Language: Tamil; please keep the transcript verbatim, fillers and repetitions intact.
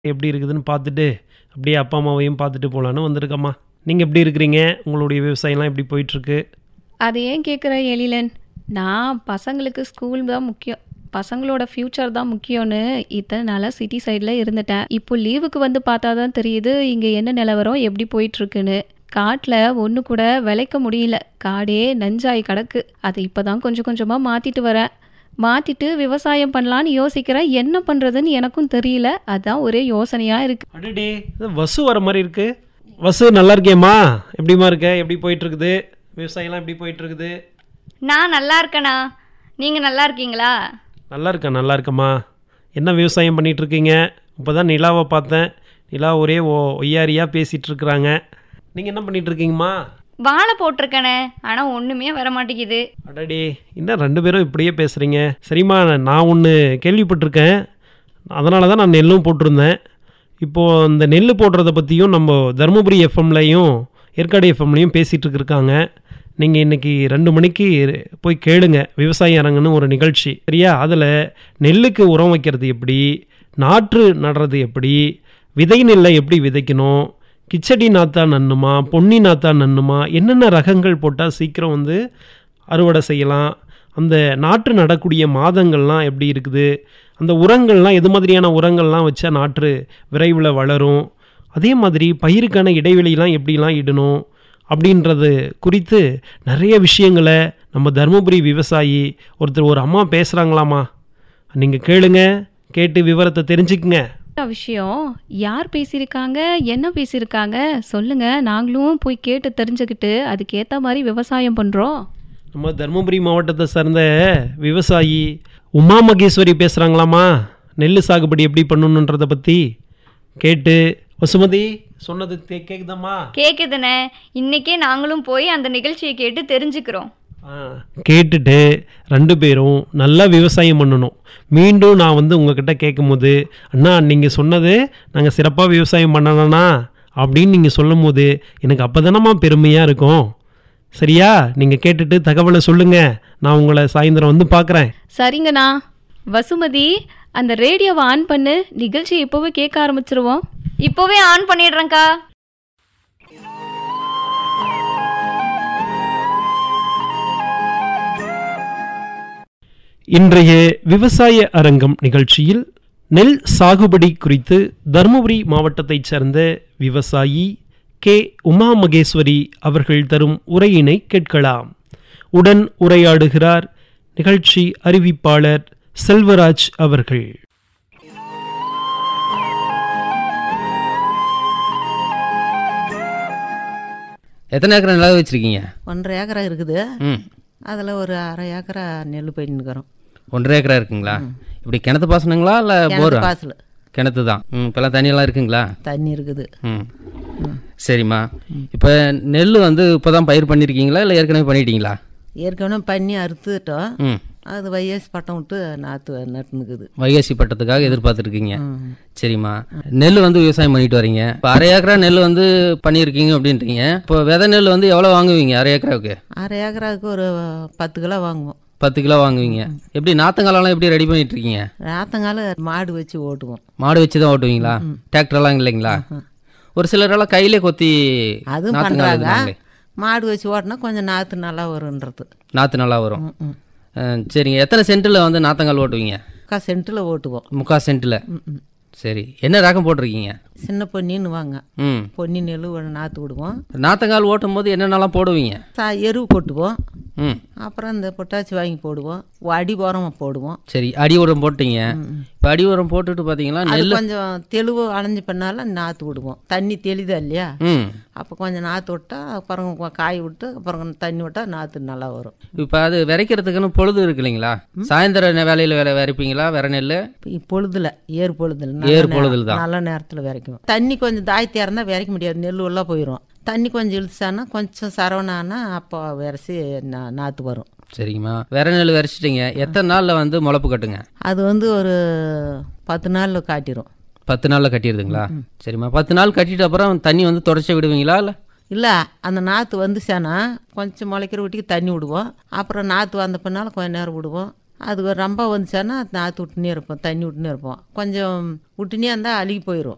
எப்படி இருக்குதுன்னு பார்த்துட்டு, அப்படியே அப்பா, அம்மாவையும் பார்த்துட்டு போலான்னு வந்திருக்கேம்மா. நீங்க எப்படி இருக்கிறீங்க? உங்களுடைய விவசாயம்லாம் எப்படி போயிட்டுருக்கு? அது ஏன் கேட்குற எழிலன்? நான் பசங்களுக்கு ஸ்கூல் தான் முக்கியம், பசங்களோட ஃப்யூச்சர் தான் முக்கியம்னு இத்தனை நாளாக சிட்டி சைடில் இருந்துட்டேன். இப்போ லீவுக்கு வந்து பார்த்தா தான் தெரியுது இங்கே என்ன நிலவரம் எப்படி போயிட்டுருக்குன்னு. காட்டில் ஒன்று கூட விளைக்க முடியல, காடே நஞ்சாய் கிடக்கு. அதை இப்போ தான் கொஞ்சம் கொஞ்சமாக மாற்றிட்டு வரேன். மாற்றிட்டு விவசாயம் பண்ணலான்னு யோசிக்கிறேன். என்ன பண்ணுறதுன்னு எனக்கும் தெரியல. அதான் ஒரே யோசனையாக இருக்குது. அடடே, இது வசு வர மாதிரி இருக்கு. வசு நல்லா இருக்கேம்மா? எப்படிம்மா இருக்க? எப்படி போயிட்டுருக்குது? விவசாயம்லாம் எப்படி போயிட்டுருக்குது? நான் நல்லா இருக்கேண்ணா, நீங்கள் நல்லா இருக்கீங்களா? நல்லா இருக்கேன், நல்லா இருக்கேம்மா. என்ன விவசாயம் பண்ணிகிட்டு இருக்கீங்க? இப்போ தான் நிலாவை பார்த்தேன். நிலா ஒரே ஓ ஒய்யாரியாக பேசிகிட்டு இருக்கிறாங்க. நீங்கள் என்ன பண்ணிகிட்டு இருக்கீங்கம்மா? வாழை போட்டிருக்கேனே, ஆனால் ஒன்றுமே வர மாட்டேங்குது. அடடே, இன்னும் ரெண்டு பேரும் இப்படியே பேசுகிறீங்க. சரிம்மா, நான் ஒன்று கேள்விப்பட்டிருக்கேன். அதனால தான் நான் நெல்லும் போட்டிருந்தேன். இப்போது இந்த நெல் போடுறத பற்றியும் நம்ம தருமபுரி எஃப்எம்லையும் ஏற்காடு எஃப்எம்லையும் பேசிகிட்டு இருக்காங்க. நீங்கள் இன்றைக்கி ரெண்டு மணிக்கு போய் கேளுங்க, விவசாய அரங்குன்னு ஒரு நிகழ்ச்சி, சரியா? அதில் நெல்லுக்கு உரம் வைக்கிறது எப்படி, நாற்று நடுறது எப்படி, விதை நெல்லை எப்படி விதைக்கணும், கிச்சடி நாத்தா நன்னுமா, பொன்னி நாத்தா நன்னுமா, என்னென்ன ரகங்கள் போட்டால் சீக்கிரம் வந்து அறுவடை செய்யலாம், அந்த நாற்று நடக்கூடிய மாதங்கள்லாம் எப்படி இருக்குது, அந்த உரங்கள்லாம் எது மாதிரியான உரங்கள்லாம் வச்சா நாற்று விரைவில் வளரும், அதே மாதிரி பயிருக்கான இடைவெளியெலாம் எப்படிலாம் இடணும் அப்படின்றது குறித்து நிறைய விஷயங்களை நம்ம தருமபுரி விவசாயி ஒருத்தர் ஒரு அம்மா பேசுகிறாங்களாம்மா. நீங்கள் கேளுங்க, கேட்டு விவரத்தை தெரிஞ்சுக்குங்க. விஷயம் யார் பேசியிருக்காங்க, என்ன பேசியிருக்காங்க சொல்லுங்க. நாங்களும் போய் கேட்டு தெரிஞ்சுக்கிட்டு அதுக்கேற்ற மாதிரி விவசாயம் பண்ணுறோம். நம்ம தருமபுரி மாவட்டத்தை சார்ந்த விவசாயி உமா மகேஸ்வரி பேசுகிறாங்களாம்மா. நெல் சாகுபடி எப்படி பண்ணணுன்றதை பற்றி கேட்டு. வசுமதி சொன்னது கேட்குதாம்மா? கேட்குதுண்ணே, இன்னைக்கே நாங்களும் போய் அந்த நிகழ்ச்சியை கேட்டு தெரிஞ்சுக்கிறோம். கேட்டுட்டு ரெண்டு பேரும் நல்லா விவசாயம் பண்ணணும். மீண்டும் நான் வந்து உங்ககிட்ட கேட்கும் போது, அண்ணா நீங்கள் சொன்னது நாங்கள் சிறப்பாக விவசாயம் பண்ணணும்னா அப்படின்னு நீங்கள் சொல்லும் போது எனக்கு அப்போ தானம்மா பெருமையாக இருக்கும். சரியா? நீங்கள் கேட்டுட்டு தகவலை சொல்லுங்கள், நான் உங்களை சாயந்தரம் வந்து பார்க்குறேன். சரிங்கண்ணா. வசுமதி, அந்த ரேடியோவை ஆன் பண்ணு, நிகழ்ச்சியை இப்போவே கேட்க ஆரம்பிச்சிருவோம். இப்போவே ஆன் பண்ணிடுறேங்க்கா. இன்றைய விவசாய அரங்கம் நிகழ்ச்சியில் நெல் சாகுபடி குறித்து தருமபுரி மாவட்டத்தைச் சேர்ந்த விவசாயி கே உமா மகேஸ்வரி அவர்கள் தரும் உரையினை கேட்கலாம். உடன் உரையாடுகிறார் நிகழ்ச்சி அறிவிப்பாளர் செல்வராஜ் அவர்கள். எத்தனை ஏக்கரா நிலம் வச்சுருக்கீங்க? ஒன்றரை ஏக்கரா இருக்குது. ம், அதில் ஒரு அரை ஏக்கரா நெல் பயிர்னுக்கிறோம். ஒன்றரை ஏக்கரா இருக்குங்களா? இப்படி கிணத்து பாசனங்களா இல்லை போர்? பாசல் கிணத்து தான். ம், இப்போல்லாம் தண்ணியெல்லாம் இருக்குங்களா? தண்ணி இருக்குது. ம், சரிம்மா. இப்போ நெல் வந்து இப்போ தான் பயிர் பண்ணியிருக்கீங்களா இல்லை ஏற்கனவே பண்ணிட்டீங்களா? ஏற்கனவே பண்ணி அறுத்துட்டோம். ம், அது வையாசி பட்டம் விட்டு நாற்று நட்டுனுக்குது. வைகாசி பட்டத்துக்காக எதிர்பார்த்துருக்கீங்க. சரிம்மா. நெல் வந்து விவசாயம் பண்ணிட்டு வரீங்க. இப்போ அரை ஏக்கரா நெல் வந்து பண்ணியிருக்கீங்க அப்படின்றீங்க. இப்போ விதை நெல் வந்து எவ்வளோ வாங்குவீங்க அரை ஏக்கராவுக்கு? அரை ஏக்கராவுக்கு ஒரு பத்து கிலோ வாங்குவோம். பத்து கிலோ வாங்குவீங்க. எப்படி நாத்தங்காலெல்லாம் எப்படி ரெடி பண்ணிட்டு இருக்கீங்க? நாத்தங்கால மாடு வச்சு ஓட்டுவோம். மாடு வச்சு தான் ஓட்டுவீங்களா? டிராக்டர்லாம் இல்லைங்களா? ஒரு சிலரெல்லாம் கையிலே கொத்தி அதுவும் நாத்துங்கால் பண்ணுறாங்க. எழுதுனாங்களே. மாடு வச்சு ஓட்டினா கொஞ்சம் நாற்று நல்லா வருன்றது. நாற்று நல்லா வரும். ம் அஹ், சரிங்க. எத்தனை சென்ட்டில் வந்து நாத்தங்கால் ஓட்டுவீங்க? முக்கா சென்ட்டில் ஓட்டுவோம். முக்கால் சென்ட்டில். ம் சரி. என்ன ரகம் போட்டிருக்கீங்க? சின்ன பொன்னின்னு வாங்க. ம், பொன்னி நெல் ஒரு நாற்று விடுவோம். நாத்தங்கால் ஓட்டும் போது என்னென்னலாம் போடுவீங்க? சா எருவு கொட்டுவோம். ம், அப்புறம் இந்த பொட்டாச்சி வாங்கி போடுவோம். அடி உரம் போடுவோம். சரி. அடி உரம் போட்டீங்க. இப்போ அடி உரம் போட்டுட்டு பார்த்தீங்கன்னா அது நெல். கொஞ்சம் தெளிவு அணைஞ்சு பண்ணால நாற்று விடுவோம். தண்ணி தெளிதா இல்லையா? ம், அப்போ கொஞ்சம் நாற்று விட்டா அப்புறம் கொ- காய் விட்டு அப்புறம் தண்ணி விட்டா நாற்று நல்லா வரும். இப்போ அது விதைக்கிறதுக்குன்னு பொழுது இருக்கு இல்லைங்களா? சாயந்தர நே- வேலையில் வேலை விதைப்பீங்களா வேற நெல்? இப்போ இப்பொழுதுல ஏறு பொழுதுல ஏறு பொழுதுல தான். நல்ல நேரத்தில் விரைக்கும். தண்ணி கொஞ்சம் தாய்த்தியா இருந்தால் விரைக்க முடியாது, நெல் உள்ள போயிடும். தண்ணி கொஞ்சம் இழுச்சானா கொஞ்சம் சரவணானா அப்போ விரைச்சி நா நாற்று வரும். சரிங்கம்மா. வேற நெல் விரைச்சிட்டிங்க. எத்தனை நாளில் வந்து முளப்பு கட்டுங்க? அது வந்து ஒரு பத்து நாளில் காட்டிடும். பத்து நாளில் கட்டிடுதுங்களா? சரிம்மா. பத்து நாள் கட்டிட்டு அப்புறம் தண்ணி வந்து தொடச்சி விடுவீங்களா இல்லை? இல்லை, அந்த நாற்று வந்துச்சானா கொஞ்சம் முளைக்கிற வீட்டுக்கு தண்ணி விடுவோம். அப்புறம் நாற்று வந்த பின்னால் கொஞ்சம் நேரம் விடுவோம். அது ஒரு ரொம்ப வந்துச்சானா நாற்று விட்டுனே இருப்போம், தண்ணி விட்டுனே இருப்போம். கொஞ்சம் விட்டுனே இருந்தால் அழுகி போயிடும்.